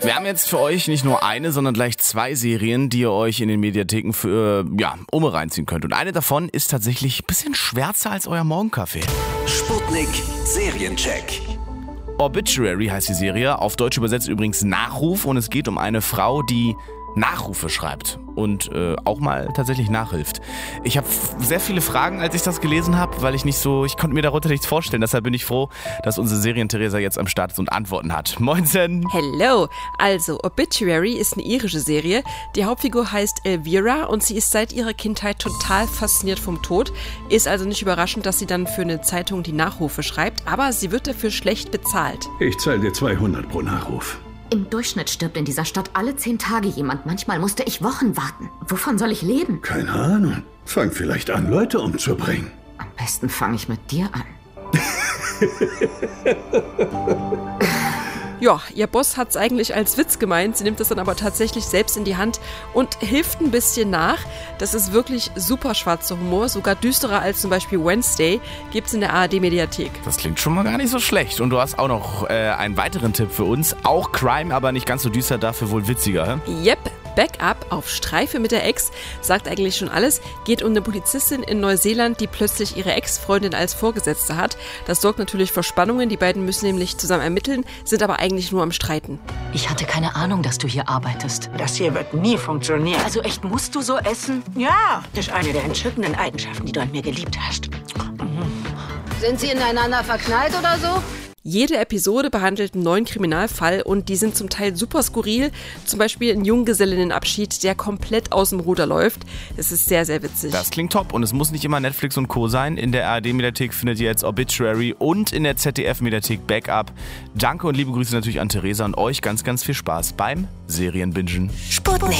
Wir haben jetzt für euch nicht nur eine, sondern gleich 2 Serien, die ihr euch in den Mediatheken für reinziehen könnt. Und eine davon ist tatsächlich ein bisschen schwärzer als euer Morgenkaffee. Sputnik Seriencheck. Obituary heißt die Serie, auf Deutsch übersetzt übrigens Nachruf, und es geht um eine Frau, die Nachrufe schreibt und auch mal tatsächlich nachhilft. Ich habe sehr viele Fragen, als ich das gelesen habe, weil ich konnte mir darunter nichts vorstellen. Deshalb bin ich froh, dass unsere Serien-Theresa jetzt am Start ist und Antworten hat. Moinsen! Hello! Also, Obituary ist eine irische Serie. Die Hauptfigur heißt Elvira und sie ist seit ihrer Kindheit total fasziniert vom Tod. Ist also nicht überraschend, dass sie dann für eine Zeitung die Nachrufe schreibt, aber sie wird dafür schlecht bezahlt. Ich zahle dir 200 pro Nachruf. Im Durchschnitt stirbt in dieser Stadt alle 10 Tage jemand. Manchmal musste ich Wochen warten. Wovon soll ich leben? Keine Ahnung. Fang vielleicht an, Leute umzubringen. Am besten fange ich mit dir an. Ja, ihr Boss hat's eigentlich als Witz gemeint, sie nimmt das dann aber tatsächlich selbst in die Hand und hilft ein bisschen nach. Das ist wirklich super schwarzer Humor, sogar düsterer als zum Beispiel Wednesday, gibt's in der ARD-Mediathek. Das klingt schon mal gar nicht so schlecht. Und du hast auch noch einen weiteren Tipp für uns. Auch Crime, aber nicht ganz so düster, dafür wohl witziger. Yep. Backup auf Streife mit der Ex sagt eigentlich schon alles. Geht um eine Polizistin in Neuseeland, die plötzlich ihre Ex-Freundin als Vorgesetzte hat. Das sorgt natürlich für Spannungen. Die beiden müssen nämlich zusammen ermitteln, sind aber eigentlich nur am Streiten. Ich hatte keine Ahnung, dass du hier arbeitest. Das hier wird nie funktionieren. Also echt, musst du so essen? Ja, das ist eine der entzückenden Eigenschaften, die du an mir geliebt hast. Sind sie ineinander verknallt oder so? Jede Episode behandelt einen neuen Kriminalfall und die sind zum Teil super skurril. Zum Beispiel ein Junggesellinnenabschied, der komplett aus dem Ruder läuft. Das ist sehr, sehr witzig. Das klingt top und es muss nicht immer Netflix und Co. sein. In der ARD-Mediathek findet ihr jetzt Obituary und in der ZDF-Mediathek Backup. Danke und liebe Grüße natürlich an Theresa und euch. Ganz, ganz viel Spaß beim Serienbingen. Sputnik.